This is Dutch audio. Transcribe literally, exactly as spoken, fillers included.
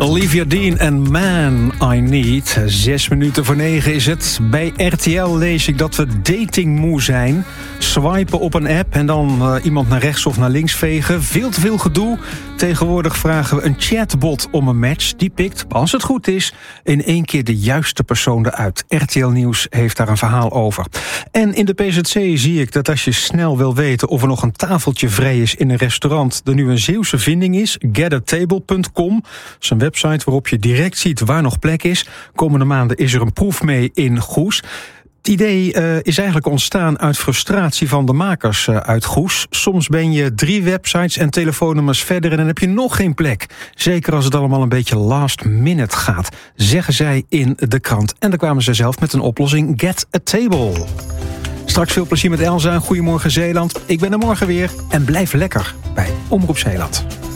Olivia Dean en Man I Need. Zes minuten voor negen is het. Bij R T L lees ik dat we datingmoe zijn. Swipen op een app en dan uh, iemand naar rechts of naar links vegen. Veel te veel gedoe. Tegenwoordig vragen we een chatbot om een match. Die pikt, als het goed is, in één keer de juiste persoon eruit. R T L Nieuws heeft daar een verhaal over. En in de P Z C zie ik dat als je snel wil weten of er nog een tafeltje vrij is in een restaurant, er nu een Zeeuwse vinding is, get a table punt com. Dat is een website waarop je direct ziet waar nog plek is. Komende maanden is er een proef mee in Goes. Het idee uh, is eigenlijk ontstaan uit frustratie van de makers uh, uit Goes. Soms ben je drie websites en telefoonnummers verder en dan heb je nog geen plek. Zeker als het allemaal een beetje last minute gaat, zeggen zij in de krant. En dan kwamen ze zelf met een oplossing, Get a Table. Straks veel plezier met Elsa. Goedemorgen Zeeland. Ik ben er morgen weer en blijf lekker bij Omroep Zeeland.